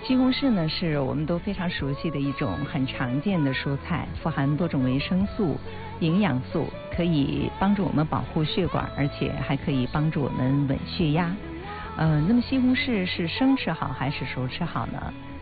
西红柿呢是我们都非常熟悉的一种很常见的蔬菜，富含多种维生素、营养素，可以帮助我们保护血管，而且还可以帮助我们稳血压。那么西红柿是生吃好还是熟吃好呢？